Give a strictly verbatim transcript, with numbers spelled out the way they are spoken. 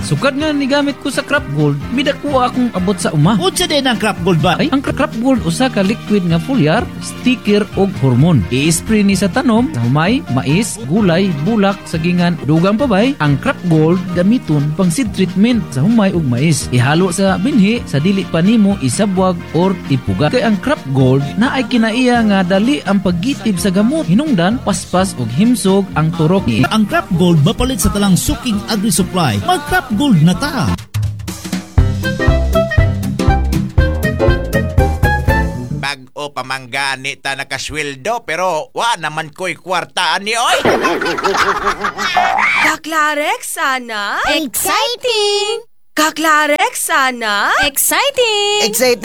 Sukad nga ni gamit ko sa Crop Gold, midakuha akong abot sa uma. Unsa din ang Crop Gold ba? Ay, ang Crop Gold usa ka liquid nga foliar, sticker og hormon. I-spray ni sa tanom, sa humay, mais, gulay, bulak, sagingan, dugang pabay. Ang Crop Gold gamiton pang seed treatment sa humay ug mais. Ihalo sa binhi sa dili pa nimo isabwag or ipuga. Kay ang Crop Gold na ay kinaiya nga dali ang paggitib sa gamot. Hinungdan, paspas ug himsog ang turok ni. Ang Crop Gold mapalit sa talang suking agri-supply. Mag Crop Gold na ta. Bag-o pamanggani ta nakasweldo pero wa naman ko'y kwartaan ni oy. Kaklarek sana. Exciting! Kaklarek sana. Exciting! Exciting!